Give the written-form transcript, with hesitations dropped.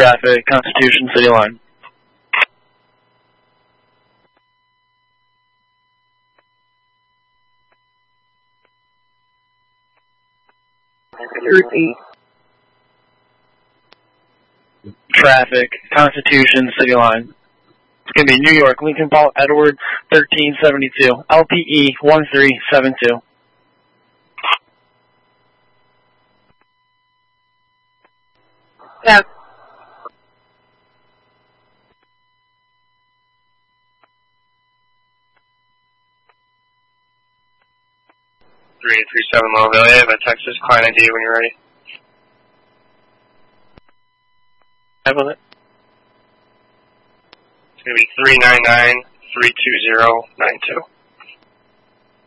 traffic, Constitution City Line. Route 8. Traffic, Constitution City Line. It's going to be New York, Lincoln Paul Edward, 1372, LPE 1372. Yeah. Three 37 Louisville. I have a Texas client ID when you're ready. Have with it. It's going to be 399-32092.